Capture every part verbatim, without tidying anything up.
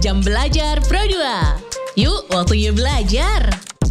Jam Belajar Pro dua. Yuk, waktunya belajar.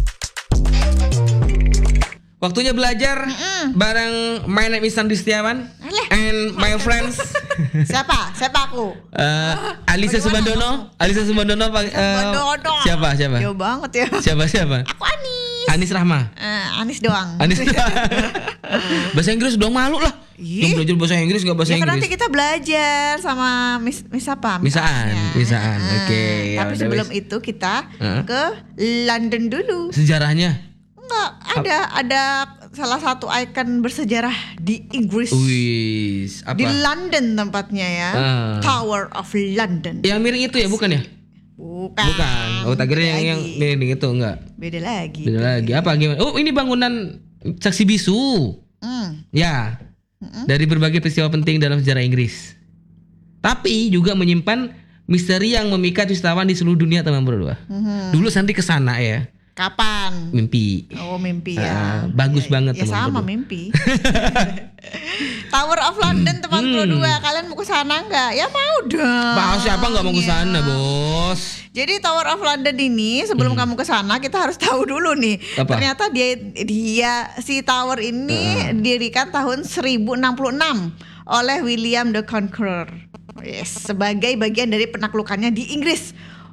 Waktunya belajar Mm-mm. bareng my name is Sandi Setiawan Alah. and my friends Siapa? Siapa aku? uh, Alisa Bagaimana Subandono. Alisa Subandono uh, Subandono. siapa siapa? Jauh banget ya. Siapa siapa? Aku Anis. Anis Rahma. Eh, Anis doang. Anis. Bahasa Inggris dong, malu lah. Ih. Dong belajar bahasa Inggris gak bahasa Ya kan nanti Inggris. kita belajar sama Miss Miss apa? Miss Misaan, Asnya. misaan. Ah, Oke, ya Tapi udah, sebelum wes. itu kita Heeh. ke London dulu. Sejarahnya. Enggak, ada ada salah satu ikon bersejarah di Inggris. Wis, apa? Di London tempatnya ya. Ah. Tower of London. Yang miring itu ya, bukan ya? Bukan. Bukan. Oh, tak kira Beda yang yang lagi. miring itu enggak. Beda lagi. Beda lagi. Apa gimana? Oh, ini bangunan Saksi Bisu. Hmm. Ya. Dari berbagai peristiwa penting dalam sejarah Inggris. Tapi juga menyimpan misteri yang memikat wisatawan di seluruh dunia, teman berdua. Mhm. Dulu Sandi kesana ya, Kapan? mimpi. Oh, mimpi ya. Ah, bagus Ya, banget, ya teman sama berdua. mimpi. Tower of London teman Pro Hmm. dua. Kalian mau ke sana enggak? Ya mau dong. Bah, siapa nggak mau ke Ya. sana, Bos? Jadi Tower of London ini sebelum kamu ke sana kita harus tahu dulu nih. Hmm. Apa? Ternyata dia dia si tower ini didirikan tahun seribu enam puluh enam oleh William the Conqueror. Yes, sebagai bagian dari penaklukannya di Inggris.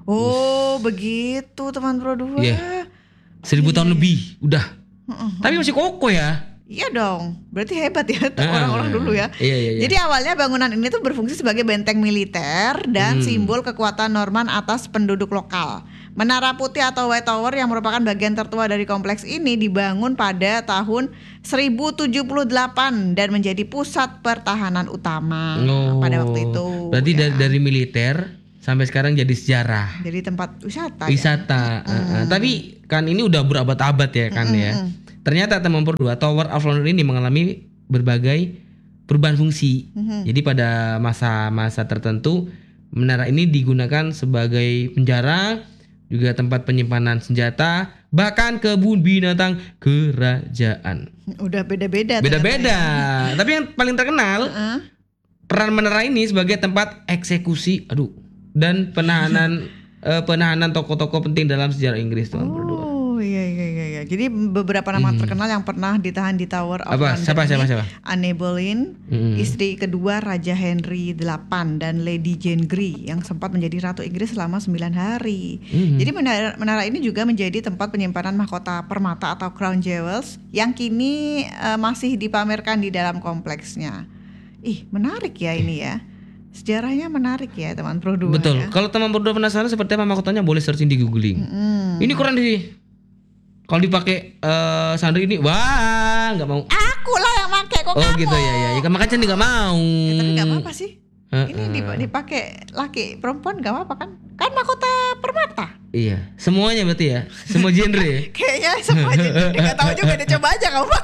Oh, begitu teman Pro dua. Iya. Seribu tahun lebih, udah. Tapi masih kokoh ya. Iya dong, berarti hebat ya Ah, orang-orang dulu ya. iya, iya, iya. Jadi awalnya bangunan ini tuh berfungsi sebagai benteng militer dan Hmm. simbol kekuatan Norman atas penduduk lokal. Menara Putih atau White Tower yang merupakan bagian tertua dari kompleks ini dibangun pada tahun seribu tujuh puluh delapan dan menjadi pusat pertahanan utama Oh, pada waktu itu. Berarti ya. dari, dari militer sampai sekarang jadi sejarah. Jadi tempat wisata. ya. Wisata. Uh, uh. Tapi kan ini udah berabad-abad ya kan ya. Ternyata teman berdua Tower of London ini mengalami berbagai perubahan fungsi. Jadi pada masa-masa tertentu menara ini digunakan sebagai penjara, juga tempat penyimpanan senjata, bahkan kebun binatang kerajaan. Udah beda-beda. Beda-beda. ternyata Tapi yang paling terkenal ya. Heeh. peran menara ini sebagai tempat eksekusi, aduh, dan penahanan eh, penahanan tokoh-tokoh penting dalam sejarah Inggris, teman berdua. Oh iya iya iya iya. Jadi beberapa nama terkenal yang pernah ditahan di Tower of Apa? London Siapa, siapa, ini, siapa? Anne Boleyn, Hmm. istri kedua Raja Henry delapan dan Lady Jane Grey yang sempat menjadi Ratu Inggris selama sembilan hari. Hmm. Jadi menara, menara ini juga menjadi tempat penyimpanan mahkota permata atau crown jewels yang kini eh, masih dipamerkan di dalam kompleksnya. Ih, menarik ya ini ya. Sejarahnya menarik ya teman Pro dua. Betul. Ya. Kalau teman berdua penasaran seperti apa mahkotanya, boleh searching di googling. Hmm. Ini keren sih. Kalau dipakai eh, Sandri ini, wah, nggak mau. Aku lah yang pakai kok Oh kamu. gitu ya ya. Ya makanya Sandi nggak mau. Tapi nggak apa-apa sih. Heeh. Ini dip- dipakai laki perempuan nggak apa-apa kan? Kan mahkota permata. Iya. Semuanya berarti ya. Semua genre. ya? Kayaknya semuanya. Nggak tahu juga deh. Coba aja kamu.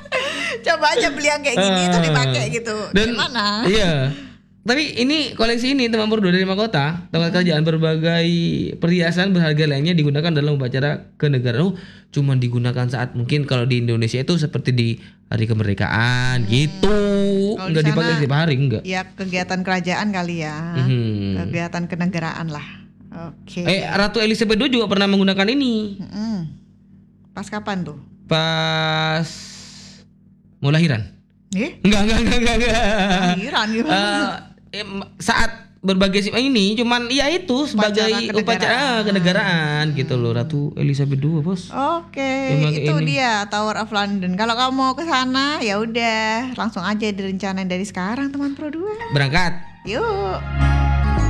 Coba aja beli yang kayak gini itu dipakai gitu. Dan Gimana? iya. Tapi ini koleksi ini teman berdua dari mahkota, tempat kerajaan, berbagai perhiasan berharga lainnya digunakan dalam upacara kenegaraan. Oh, cuman digunakan saat mungkin kalau di Indonesia itu seperti di hari kemerdekaan gitu. Kalau di Enggak dipakai sana- setiap hari, enggak. Ya kegiatan kerajaan kali ya. Mhm. Kegiatan kenegaraan lah. Oke. Eh, Ratu Elizabeth kedua juga pernah menggunakan ini Mm-mm. Pas kapan tuh? pas mau lahiran. Eh? Enggak, enggak, enggak, enggak. enggak. Lahiran gitu. Eh, em, saat berbagai sim- ini cuman ya itu sebagai Upacara upacara kenegaraan. kenegaraan gitu loh, Ratu Elizabeth kedua, Bos. Oke, Yang pakai itu ini. dia Tower of London. Kalau kamu mau ke sana, ya udah langsung aja direncanain dari sekarang, teman Pro dua. Berangkat. Yuk.